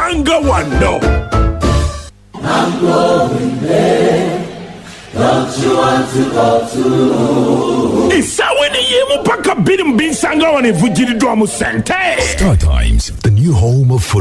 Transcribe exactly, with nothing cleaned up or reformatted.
Sanga Wando. I'm going there. Don't you want to go too? It's when you paka bidim bin Sanga on a Vujiri Drum Center. Star Times, the new home of football.